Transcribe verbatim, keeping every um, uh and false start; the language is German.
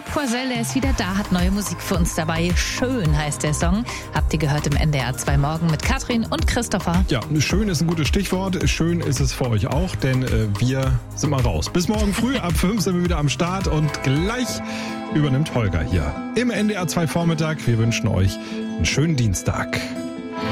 Poisel, der ist wieder da, hat neue Musik für uns dabei. Schön heißt der Song. Habt ihr gehört im N D R zwei Morgen mit Katrin und Christopher. Ja, schön ist ein gutes Stichwort. Schön ist es für euch auch, denn äh, wir sind mal raus. Bis morgen früh, ab fünf sind wir wieder am Start und gleich übernimmt Holger hier im N D R zwei Vormittag. Wir wünschen euch einen schönen Dienstag.